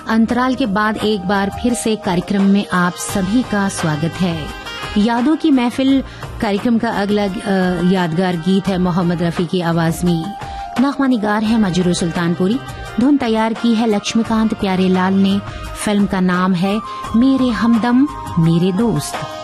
अंतराल के बाद एक बार फिर से कार्यक्रम में आप सभी का स्वागत है। यादों की महफिल कार्यक्रम का अगला यादगार गीत है मोहम्मद रफी की आवाज में। नगमा निगार है मजरूर सुल्तानपुरी। धुन तैयार की है लक्ष्मीकांत प्यारेलाल ने। फिल्म का नाम है मेरे हमदम मेरे दोस्त।